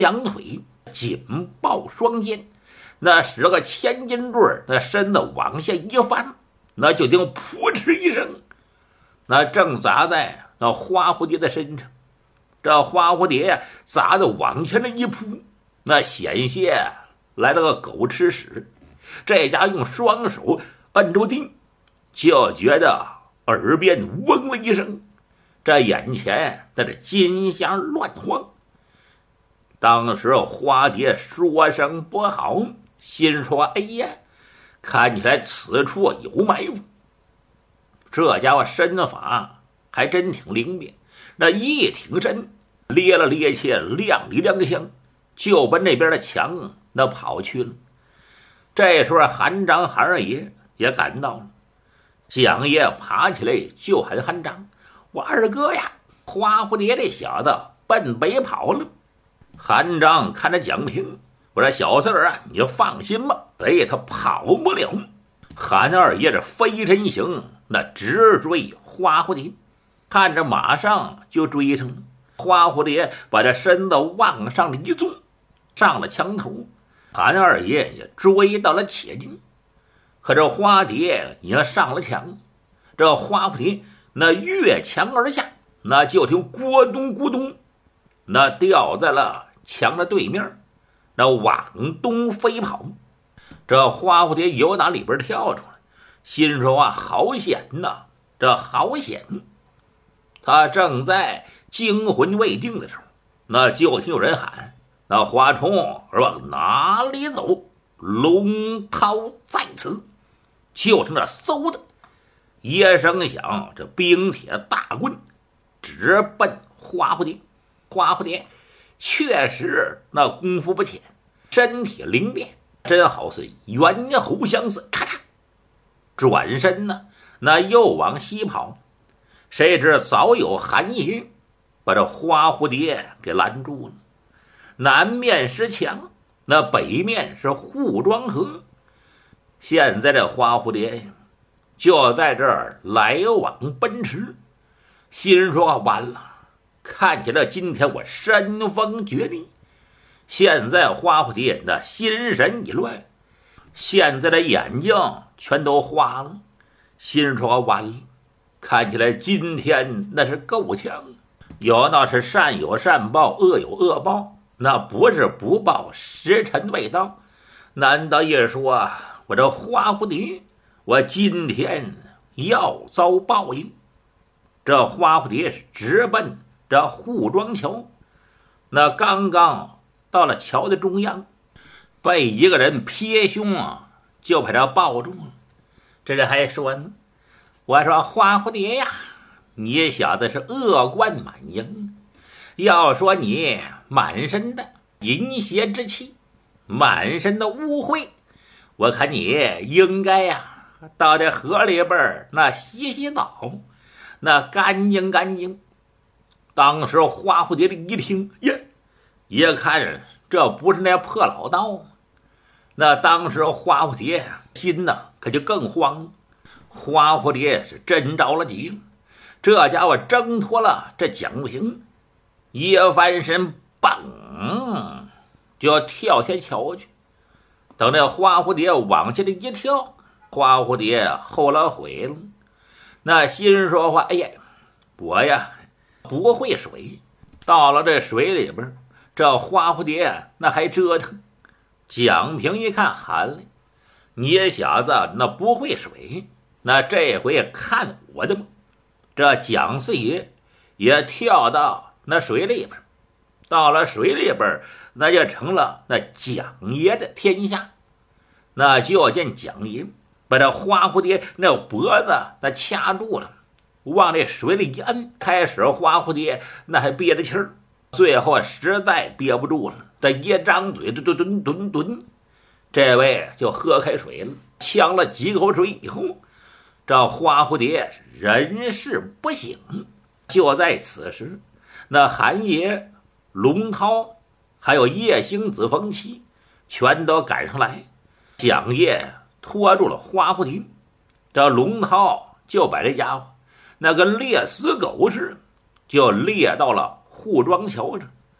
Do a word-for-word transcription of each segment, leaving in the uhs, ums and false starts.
两腿紧抱双肩，那使个千斤坠，那身子往下一翻，那就听噗嗤一声，那正砸在那花蝴蝶的身上。这花蝴蝶呀，砸得往前的一扑，那险些来了个狗吃屎。这家用双手摁住地，就觉得耳边嗡了一声，这眼前那是金香乱晃。当时花蝶说声不好，心说哎呀，看起来此处有埋伏。这家伙身法还真挺灵便，那一挺身，咧了咧气，踉里踉跄，就奔那边的墙那跑去了。这时候韩章韩二爷也赶到了，蒋爷爬起来就喊韩章：“我二哥呀，花蝴蝶这小子奔北跑了。”韩章看着蒋平，我说：“小四儿啊，你就放心吧，贼他跑不了。”韩二爷这飞身行，那直追花蝴蝶，看着马上就追上了。花蝴蝶把这身子往上了一纵，上了墙头。韩二爷也追到了且近，可这花蝶已经上了墙，这花蝴蝶那越墙而下，那就听咕咚咕咚，那掉在了墙的对面，那往东飞跑。这花蝴蝶由打里边跳出来，心说啊，好险呐，这好险！他正在惊魂未定的时候，那就听有人喊：“那花虫往哪里走？龙涛在此！”就听那嗖的一声响，这冰铁大棍直奔花蝴蝶。花蝴蝶确实那功夫不浅，身体灵便，真好似猿猴相似。咔嚓，转身呢，那又往西跑。谁知早有韩爷把这花蝴蝶给拦住了。南面是墙，那北面是护庄河。现在这花蝴蝶就在这儿来往奔驰，心说完了，看起来今天我身逢绝地。现在花蝴蝶那心神已乱，现在的眼睛全都花了，心说完了，看起来今天那是够呛。有那是善有善报，恶有恶报，那不是不报，时辰未到。难道一说我这花蝴蝶，我今天要遭报应？这花蝴蝶是直奔这护庄桥，那刚刚到了桥的中央，被一个人撇胸啊，就把他抱住了。这人还说呢：“我说花蝴蝶呀，你小子是恶贯满盈，要说你满身的淫邪之气，满身的污秽，我看你应该呀、啊、到这河里边那洗洗澡，那干净干净。”当时花蝴蝶的一听，耶，一看这不是那破老道吗？那当时花蝴蝶心呐可就更慌了。花蝴蝶是真着了急了，这家伙挣脱了这蒋平，一翻身，嘣，就要跳下桥去。等这花蝴蝶往下的一跳，花蝴蝶后来悔了，那心说话：“哎呀，我呀不会水，到了这水里边，这花蝴蝶那还折腾。”蒋平一看喊了：“你小子那不会水，那这回看我的吧！”这蒋四爷也跳到那水里边，到了水里边，那就成了那蒋爷的天下。那就见蒋爷把这花蝴蝶那脖子那掐住了，往这水里一摁，开始花蝴蝶那还憋着气儿，最后实在憋不住了，这一张嘴就蹲蹲蹲，这位就喝开水了，呛了几口水以后，这花蝴蝶人事不省。就在此时，那韩爷、龙涛还有叶星子、冯七全都赶上来。蒋爷拖住了花蝴蝶，这龙涛就把这家伙那跟猎死狗似的，就猎到了护庄桥上。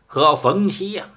和冯熙呀、